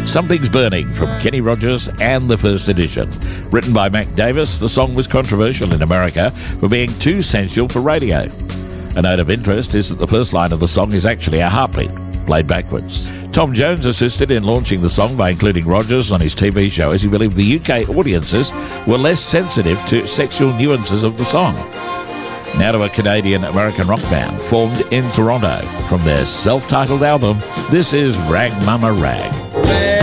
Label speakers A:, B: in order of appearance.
A: Something's Burning from Kenny Rogers and the First Edition. Written by Mac Davis, the song was controversial in America for being too sensual for radio. A note of interest is that the first line of the song is actually a heartbeat, played backwards. Tom Jones assisted in launching the song by including Rogers on his TV show, as he believed the UK audiences were less sensitive to sexual nuances of the song. Now to a Canadian-American rock band formed in Toronto. From their self-titled album, this is Rag Mama Rag.